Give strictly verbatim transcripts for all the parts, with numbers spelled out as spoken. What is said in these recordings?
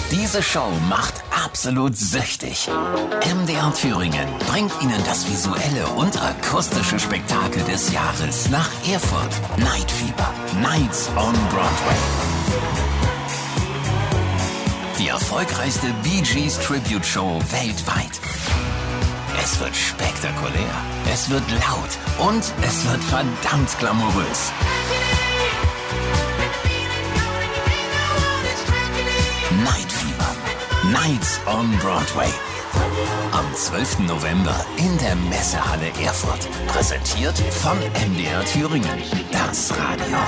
Diese Show macht absolut süchtig. M D R Thüringen bringt Ihnen das visuelle und akustische Spektakel des Jahres nach Erfurt. Night Fever, Nights on Broadway. Die erfolgreichste Bee Gees Tribute Show weltweit. Es wird spektakulär, es wird laut und es wird verdammt glamourös. Night Fever, Nights on Broadway. Am zwölften November in der Messehalle Erfurt. Präsentiert von M D R Thüringen, das Radio.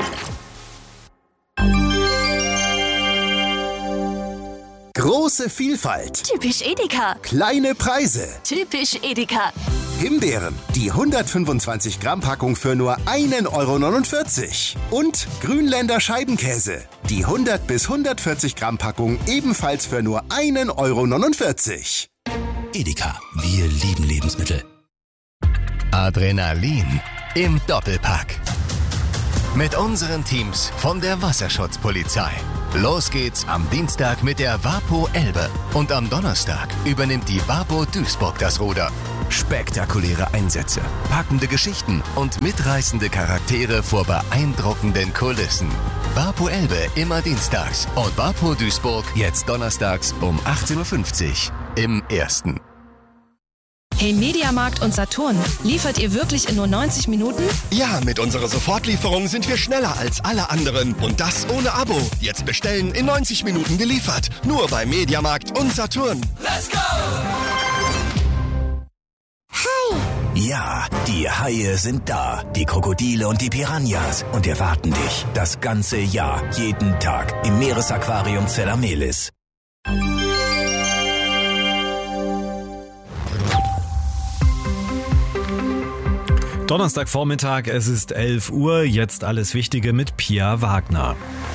Große Vielfalt. Typisch Edeka. Kleine Preise. Typisch Edeka. Himbeeren, die hundertfünfundzwanzig Gramm Packung für nur ein Euro neunundvierzig. Und Grünländer Scheibenkäse, die hundert bis hundertvierzig Gramm Packung ebenfalls für nur ein Euro neunundvierzig. Edeka, wir lieben Lebensmittel. Adrenalin im Doppelpack. Mit unseren Teams von der Wasserschutzpolizei. Los geht's am Dienstag mit der WaPo Elbe und am Donnerstag übernimmt die WaPo Duisburg das Ruder. Spektakuläre Einsätze, packende Geschichten und mitreißende Charaktere vor beeindruckenden Kulissen. WaPo Elbe immer dienstags und WaPo Duisburg jetzt donnerstags um achtzehn Uhr fünfzig im Ersten. Hey Mediamarkt und Saturn, liefert ihr wirklich in nur neunzig Minuten? Ja, mit unserer Sofortlieferung sind wir schneller als alle anderen. Und das ohne Abo. Jetzt bestellen, in neunzig Minuten geliefert. Nur bei Mediamarkt und Saturn. Let's go! Hi! Ja, die Haie sind da. Die Krokodile und die Piranhas. Und erwarten dich das ganze Jahr, jeden Tag im Meeresaquarium Zellamelis. Donnerstagvormittag, es ist elf Uhr, jetzt alles Wichtige mit Pia Wagner.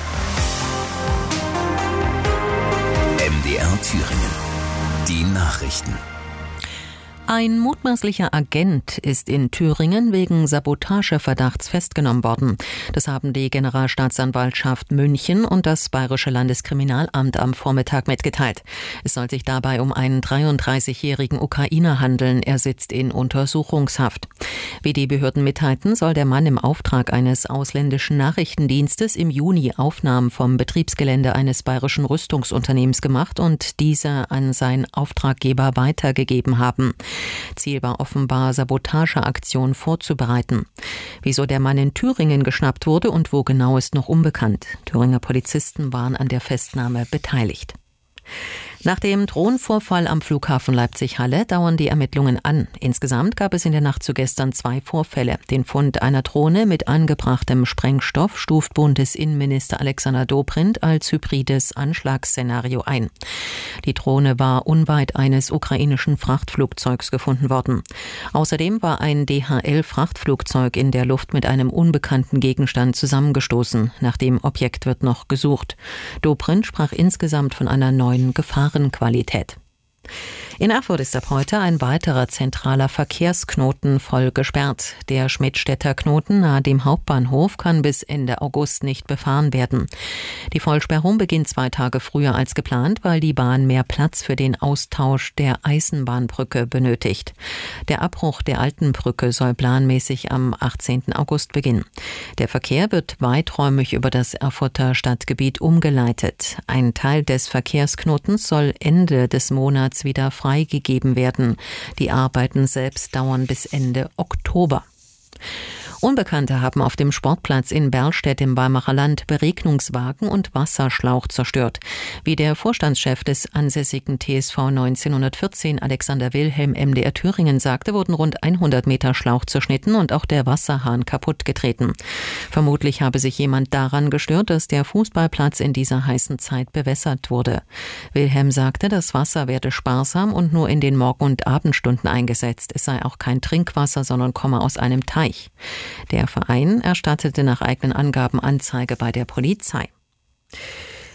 M D R Thüringen. Die Nachrichten. Ein mutmaßlicher Agent ist in Thüringen wegen Sabotageverdachts festgenommen worden. Das haben die Generalstaatsanwaltschaft München und das Bayerische Landeskriminalamt am Vormittag mitgeteilt. Es soll sich dabei um einen dreiunddreißigjährigen Ukrainer handeln. Er sitzt in Untersuchungshaft. Wie die Behörden mitteilten, soll der Mann im Auftrag eines ausländischen Nachrichtendienstes im Juni Aufnahmen vom Betriebsgelände eines bayerischen Rüstungsunternehmens gemacht und diese an seinen Auftraggeber weitergegeben haben. Ziel war offenbar, Sabotageaktionen vorzubereiten. Wieso der Mann in Thüringen geschnappt wurde und wo genau, ist noch unbekannt. Thüringer Polizisten waren an der Festnahme beteiligt. Nach dem Drohnenvorfall am Flughafen Leipzig-Halle dauern die Ermittlungen an. Insgesamt gab es in der Nacht zu gestern zwei Vorfälle. Den Fund einer Drohne mit angebrachtem Sprengstoff stuft Bundesinnenminister Alexander Dobrindt als hybrides Anschlagsszenario ein. Die Drohne war unweit eines ukrainischen Frachtflugzeugs gefunden worden. Außerdem war ein D H L-Frachtflugzeug in der Luft mit einem unbekannten Gegenstand zusammengestoßen. Nach dem Objekt wird noch gesucht. Dobrindt sprach insgesamt von einer neuen Gefahrenqualität. In Erfurt ist ab heute ein weiterer zentraler Verkehrsknoten voll gesperrt. Der Schmidtstädter Knoten nahe dem Hauptbahnhof kann bis Ende August nicht befahren werden. Die Vollsperrung beginnt zwei Tage früher als geplant, weil die Bahn mehr Platz für den Austausch der Eisenbahnbrücke benötigt. Der Abbruch der alten Brücke soll planmäßig am achtzehnten August beginnen. Der Verkehr wird weiträumig über das Erfurter Stadtgebiet umgeleitet. Ein Teil des Verkehrsknotens soll Ende des Monats wieder freigegeben werden. Die Arbeiten selbst dauern bis Ende Oktober. Unbekannte haben auf dem Sportplatz in Berlstedt im Weimarer Land Beregnungswagen und Wasserschlauch zerstört. Wie der Vorstandschef des ansässigen T S V neunzehnhundertvierzehn, Alexander Wilhelm, M D R Thüringen sagte, wurden rund hundert Meter Schlauch zerschnitten und auch der Wasserhahn kaputtgetreten. Vermutlich habe sich jemand daran gestört, dass der Fußballplatz in dieser heißen Zeit bewässert wurde. Wilhelm sagte, das Wasser werde sparsam und nur in den Morgen- und Abendstunden eingesetzt. Es sei auch kein Trinkwasser, sondern komme aus einem Teich. Der Verein erstattete nach eigenen Angaben Anzeige bei der Polizei.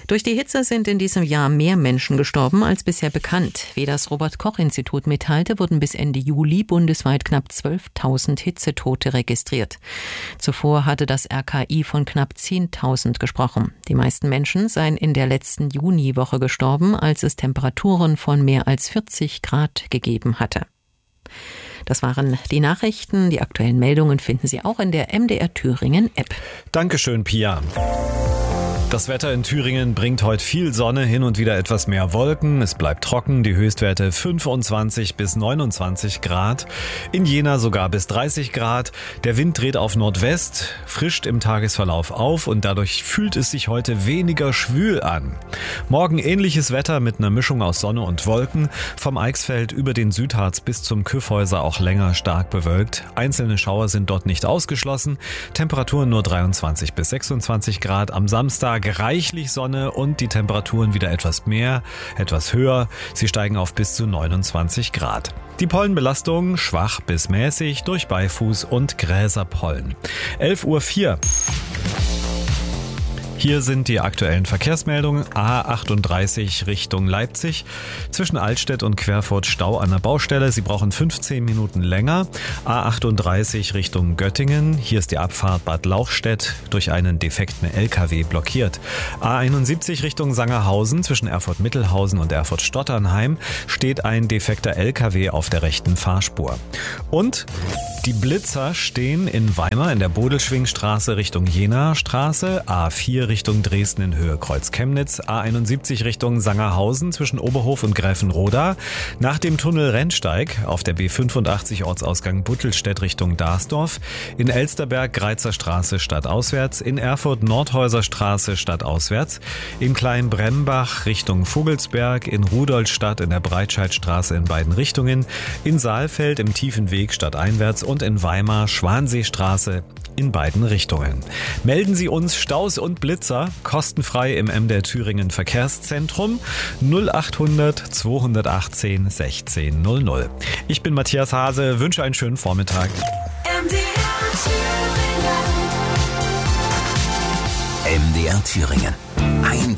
Durch die Hitze sind in diesem Jahr mehr Menschen gestorben als bisher bekannt. Wie das Robert-Koch-Institut mitteilte, wurden bis Ende Juli bundesweit knapp zwölftausend Hitzetote registriert. Zuvor hatte das R K I von knapp zehntausend gesprochen. Die meisten Menschen seien in der letzten Juniwoche gestorben, als es Temperaturen von mehr als vierzig Grad gegeben hatte. Das waren die Nachrichten. Die aktuellen Meldungen finden Sie auch in der M D R Thüringen App. Dankeschön, Pia. Das Wetter in Thüringen bringt heute viel Sonne, hin und wieder etwas mehr Wolken. Es bleibt trocken, die Höchstwerte fünfundzwanzig bis neunundzwanzig Grad. In Jena sogar bis dreißig Grad. Der Wind dreht auf Nordwest, frischt im Tagesverlauf auf und dadurch fühlt es sich heute weniger schwül an. Morgen ähnliches Wetter mit einer Mischung aus Sonne und Wolken. Vom Eichsfeld über den Südharz bis zum Kyffhäuser auch länger stark bewölkt. Einzelne Schauer sind dort nicht ausgeschlossen. Temperaturen nur dreiundzwanzig bis sechsundzwanzig Grad. Am Samstag reichlich Sonne und die Temperaturen wieder etwas mehr, etwas höher. Sie steigen auf bis zu neunundzwanzig Grad. Die Pollenbelastung schwach bis mäßig durch Beifuß und Gräserpollen. elf Uhr vier. Hier sind die aktuellen Verkehrsmeldungen. A achtunddreißig Richtung Leipzig. Zwischen Altstedt und Querfurt Stau an der Baustelle. Sie brauchen fünfzehn Minuten länger. A achtunddreißig Richtung Göttingen. Hier ist die Abfahrt Bad Lauchstädt durch einen defekten L K W blockiert. A einundsiebzig Richtung Sangerhausen. Zwischen Erfurt-Mittelhausen und Erfurt-Stotternheim steht ein defekter L K W auf der rechten Fahrspur. Und die Blitzer stehen in Weimar in der Bodelschwingstraße Richtung Jena-Straße. A vier Richtung Dresden in Höhe Kreuz-Chemnitz, A einundsiebzig Richtung Sangerhausen zwischen Oberhof und Gräfenroda, nach dem Tunnel Rennsteig auf der B fünfundachtzig Ortsausgang Buttelstedt Richtung Darsdorf, in Elsterberg Greizer Straße stadtauswärts, in Erfurt Nordhäuser Straße stadtauswärts, in Kleinbrembach Richtung Vogelsberg, in Rudolstadt in der Breitscheidstraße in beiden Richtungen, in Saalfeld im Tiefenweg stadteinwärts und in Weimar Schwanseestraße in beiden Richtungen. Melden Sie uns Staus und Blitzer kostenfrei im M D R Thüringen Verkehrszentrum null achthundert zweihundertachtzehn sechzehn null null. Ich bin Matthias Hase, wünsche einen schönen Vormittag. M D R Thüringen. M D R Thüringen. Ein